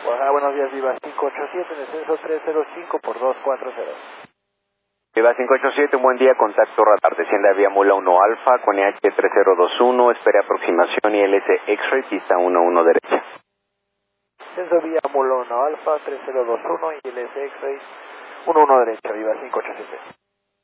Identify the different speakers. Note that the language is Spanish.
Speaker 1: Guadalajara, buenos días, Viva 587, descenso 305 por 240.
Speaker 2: Viva 587, un buen día, contacto radar, desciende a vía Mula 1 Alfa con EH 3021, espere aproximación ILS X-Ray, pista 11 derecha.
Speaker 1: Descenso vía Mula 1 Alfa 3021 y el SX-Ray 11 derecha, Viva 587.